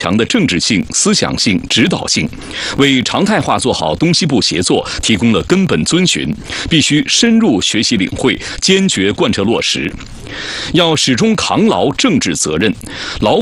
强的政治性、思想性、指导性，为常态化做好东西部协作提供了根本遵循，必须深入学习领会，坚决贯彻落实。要始终扛牢政治责任，牢